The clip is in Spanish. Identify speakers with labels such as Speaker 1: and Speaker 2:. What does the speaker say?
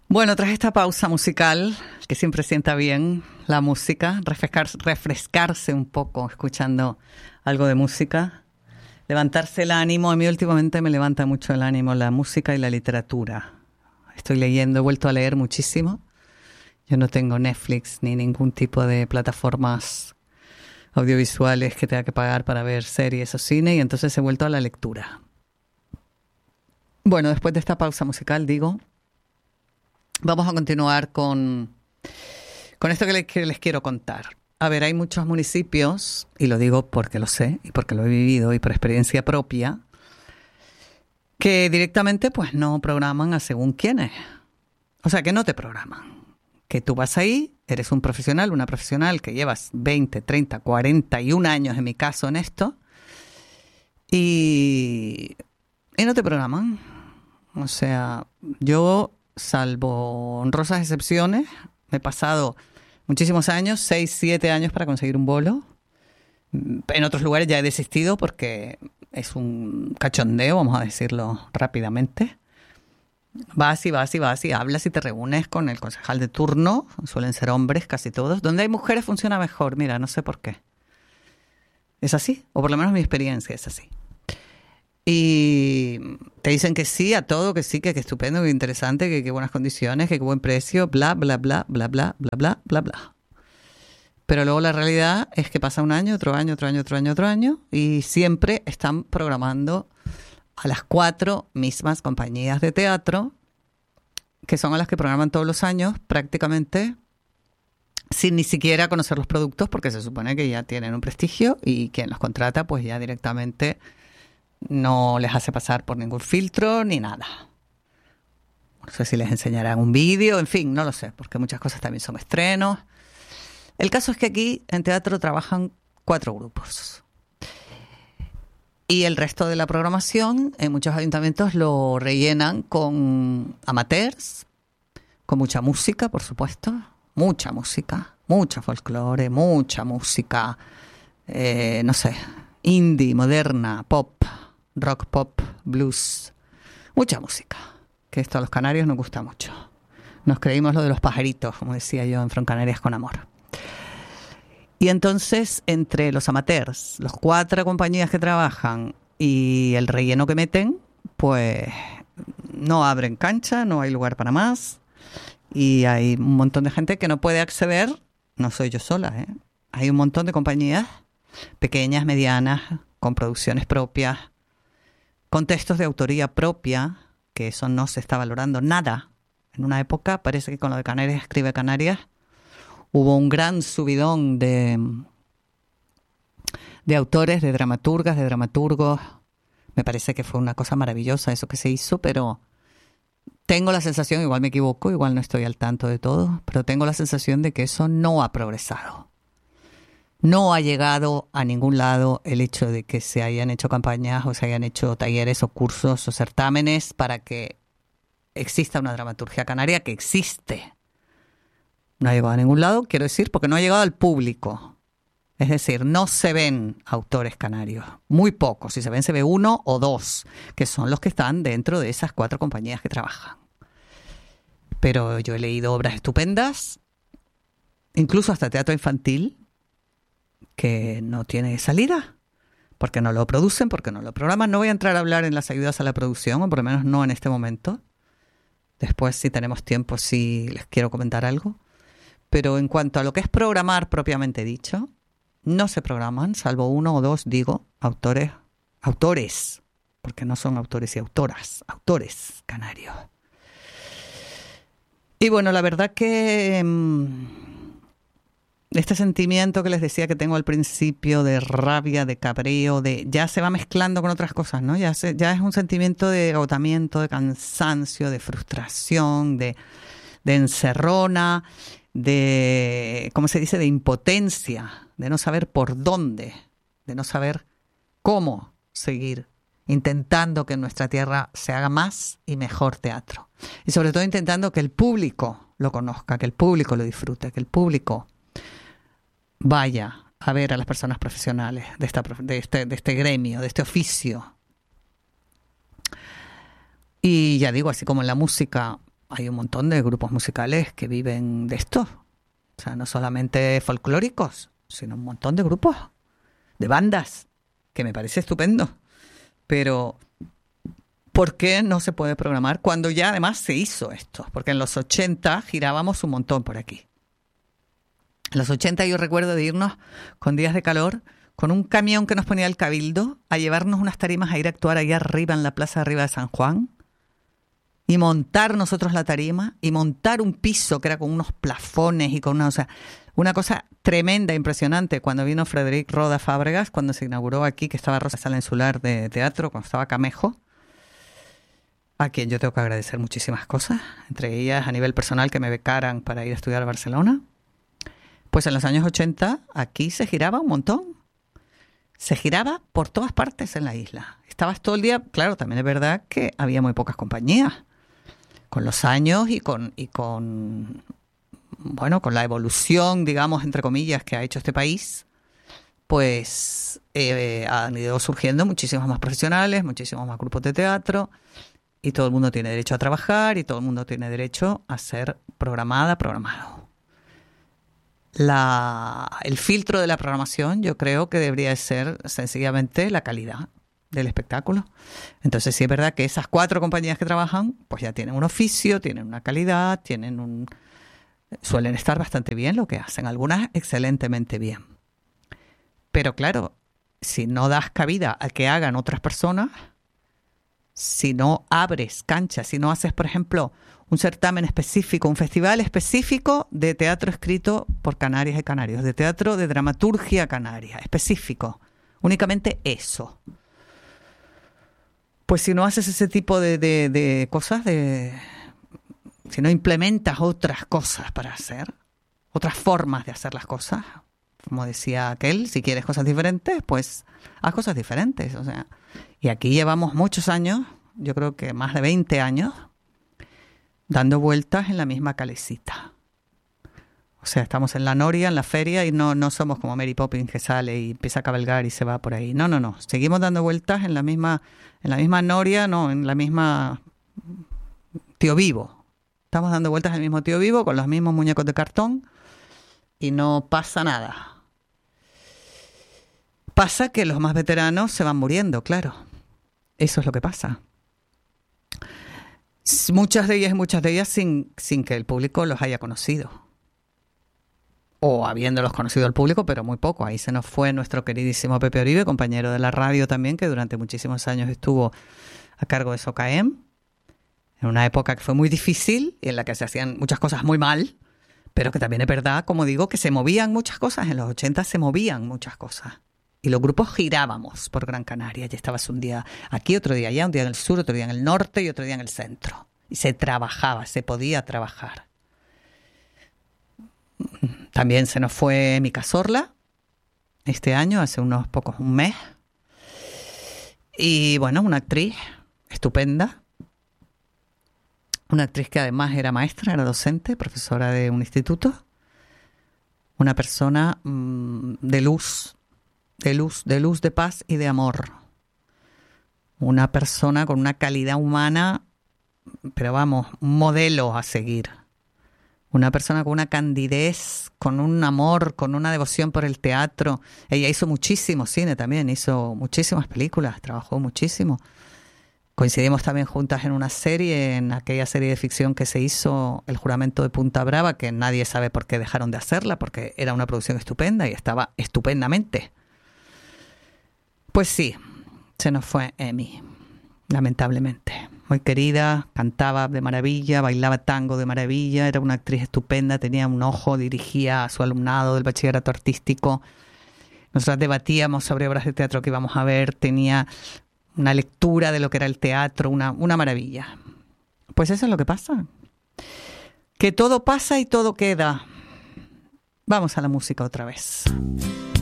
Speaker 1: Bueno, tras esta pausa musical, que siempre sienta bien la música, refrescarse un poco escuchando algo de música, levantarse el ánimo. A mí últimamente me levanta mucho el ánimo la música y la literatura. Estoy leyendo, he vuelto a leer muchísimo. Yo no tengo Netflix ni ningún tipo de plataformas audiovisuales que tenga que pagar para ver series o cine, y entonces he vuelto a la lectura. Bueno, después de esta pausa musical, vamos a continuar con esto que les quiero contar. A ver, hay muchos municipios, y lo digo porque lo sé y porque lo he vivido y por experiencia propia, que directamente pues no programan a según quiénes. O sea, que no te programan. Que tú vas ahí, eres un profesional, una profesional que llevas 20, 30, 41 años en mi caso en esto, y no te programan. O sea, yo, salvo honrosas excepciones, me he pasado muchísimos años, 6, 7 años para conseguir un bolo. En otros lugares ya he desistido porque es un cachondeo, vamos a decirlo rápidamente. Vas y hablas y te reúnes con el concejal de turno, suelen ser hombres casi todos. Donde hay mujeres funciona mejor, mira, no sé por qué. Es así, o por lo menos mi experiencia es así. Y te dicen que sí a todo, que sí, que estupendo, que interesante, que buenas condiciones, que buen precio, bla, bla, bla, bla, bla, bla, bla, bla, bla. Pero luego la realidad es que pasa un año, otro año, y siempre están programando a las 4 mismas compañías de teatro, que son a las que programan todos los años, prácticamente sin ni siquiera conocer los productos, porque se supone que ya tienen un prestigio y quien los contrata pues ya directamente no les hace pasar por ningún filtro ni nada. No sé si les enseñarán un vídeo, en fin, no lo sé, porque muchas cosas también son estrenos. El caso es que aquí en teatro trabajan 4 grupos. Y el resto de la programación en muchos ayuntamientos lo rellenan con amateurs, con mucha música, por supuesto, mucha música, mucha folclore, mucha música, no sé, indie, moderna, pop, rock pop, blues, mucha música, que esto a los canarios nos gusta mucho. Nos creímos lo de los pajaritos, como decía yo en From Canarias con Amor. Y entonces, entre los amateurs, las 4 compañías que trabajan y el relleno que meten, pues no abren cancha, no hay lugar para más. Y hay un montón de gente que no puede acceder, no soy yo sola, ¿eh? Hay un montón de compañías pequeñas, medianas, con producciones propias, con textos de autoría propia, que eso no se está valorando nada. En una época, parece que con lo de Canarias escribe Canarias, hubo un gran subidón de autores, de dramaturgas, de dramaturgos. Me parece que fue una cosa maravillosa eso que se hizo, pero tengo la sensación, igual me equivoco, igual no estoy al tanto de todo, pero tengo la sensación de que eso no ha progresado. No ha llegado a ningún lado el hecho de que se hayan hecho campañas o se hayan hecho talleres o cursos o certámenes para que exista una dramaturgia canaria, que existe. No ha llegado a ningún lado, quiero decir, porque no ha llegado al público. Es decir, no se ven autores canarios. Muy pocos. Si se ven, se ve 1 o 2, que son los que están dentro de esas 4 compañías que trabajan. Pero yo he leído obras estupendas, incluso hasta teatro infantil, que no tiene salida, porque no lo producen, porque no lo programan. No voy a entrar a hablar en las ayudas a la producción, o por lo menos no en este momento. Después, si tenemos tiempo, sí les quiero comentar algo. Pero en cuanto a lo que es programar propiamente dicho, no se programan, salvo 1 o 2, digo, autores, porque no son autores y autoras, autores canarios. Y bueno, la verdad que este sentimiento que les decía que tengo al principio de rabia, de cabreo, ya se va mezclando con otras cosas, ¿no? Ya es un sentimiento de agotamiento, de cansancio, de frustración, de encerrona, de, ¿cómo se dice?, de impotencia, de no saber por dónde, de no saber cómo seguir intentando que en nuestra tierra se haga más y mejor teatro. Y sobre todo intentando que el público lo conozca, que el público lo disfrute, que el público vaya a ver a las personas profesionales de este gremio, de este oficio. Y ya digo, así como en la música hay un montón de grupos musicales que viven de esto. O sea, no solamente folclóricos, sino un montón de grupos, de bandas, que me parece estupendo. Pero ¿por qué no se puede programar cuando ya además se hizo esto? Porque en los 80 girábamos un montón por aquí. En los 80 yo recuerdo de irnos con días de calor, con un camión que nos ponía el Cabildo, a llevarnos unas tarimas a ir a actuar allá arriba en la plaza de arriba de San Juan, y montar nosotros la tarima, y montar un piso que era con unos plafones y con una, o sea, una cosa tremenda, impresionante. Cuando vino Frederic Roda Fábregas, cuando se inauguró aquí, que estaba Rosa Sala Insular de Teatro, cuando estaba Camejo, a quien yo tengo que agradecer muchísimas cosas, entre ellas a nivel personal que me becaran para ir a estudiar a Barcelona. Pues en los años 80 aquí se giraba un montón. Se giraba por todas partes en la isla. Estabas todo el día, claro, también es verdad que había muy pocas compañías. Con los años y con bueno, con la evolución, digamos, entre comillas, que ha hecho este país, pues han ido surgiendo muchísimos más profesionales, muchísimos más grupos de teatro, y todo el mundo tiene derecho a trabajar y todo el mundo tiene derecho a ser programado. El filtro de la programación yo creo que debería ser sencillamente la calidad del espectáculo. Entonces sí es verdad que esas 4 compañías que trabajan pues ya tienen un oficio, tienen una calidad, suelen estar bastante bien lo que hacen, algunas excelentemente bien. Pero claro, si no das cabida a que hagan otras personas, si no abres canchas, si no haces, por ejemplo, un certamen específico, un festival específico de teatro escrito por canarias y canarios, de teatro de dramaturgia canaria, específico, únicamente eso. Pues si no haces ese tipo de cosas, si no implementas otras cosas para hacer, otras formas de hacer las cosas, como decía aquel, si quieres cosas diferentes, pues haz cosas diferentes. O sea, y aquí llevamos muchos años, yo creo que más de 20 años, dando vueltas en la misma calecita. O sea, estamos en la noria, en la feria, y no somos como Mary Poppins que sale y empieza a cabalgar y se va por ahí. No. Seguimos dando vueltas en la misma noria, no, en la misma Tío Vivo. Estamos dando vueltas en el mismo Tío Vivo con los mismos muñecos de cartón y no pasa nada. Pasa que los más veteranos se van muriendo, claro. Eso es lo que pasa. Muchas de ellas sin que el público los haya conocido. O habiéndolos conocido al público, pero muy poco. Ahí se nos fue nuestro queridísimo Pepe Oribe, compañero de la radio también, que durante muchísimos años estuvo a cargo de SOCAEM, en una época que fue muy difícil y en la que se hacían muchas cosas muy mal, pero que también es verdad, como digo, que se movían muchas cosas. En los 80 se movían muchas cosas. Y los grupos girábamos por Gran Canaria. Y estabas un día aquí, otro día allá, un día en el sur, otro día en el norte y otro día en el centro. Y se trabajaba, se podía trabajar. También se nos fue Mica Sorla este año, hace un mes. Y bueno, una actriz estupenda. Una actriz que además era maestra, era docente, profesora de un instituto. Una persona de luz, de paz y de amor. Una persona con una calidad humana, pero vamos, un modelo a seguir. Una persona con una candidez, con un amor, con una devoción por el teatro. Ella hizo muchísimo cine también, hizo muchísimas películas, trabajó muchísimo. Coincidimos también juntas en una serie, en aquella serie de ficción que se hizo, El juramento de Punta Brava, que nadie sabe por qué dejaron de hacerla, porque era una producción estupenda y estaba estupendamente. Pues sí, se nos fue Emi, lamentablemente. Muy querida, cantaba de maravilla, bailaba tango de maravilla, era una actriz estupenda, tenía un ojo, dirigía a su alumnado del bachillerato artístico. Nosotras debatíamos sobre obras de teatro que íbamos a ver, tenía una lectura de lo que era el teatro, una maravilla. Pues eso es lo que pasa. Que todo pasa y todo queda. Vamos a la música otra vez.